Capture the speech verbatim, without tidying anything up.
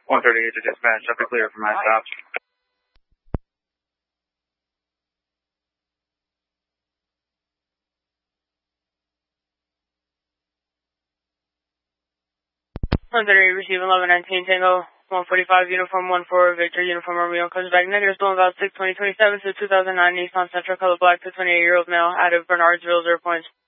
one thirty-eight to dispatch, up to clear for my stop. one thirty-eight, receive eleven nineteen, Tango, one forty-five, uniform one four, Victor, uniform Romeo, comes back negative, stolen about six twenty twenty-seven to two thousand nine, Nissan Sentra, color black, to twenty-eight-year-old male, out of Bernardsville, zero points.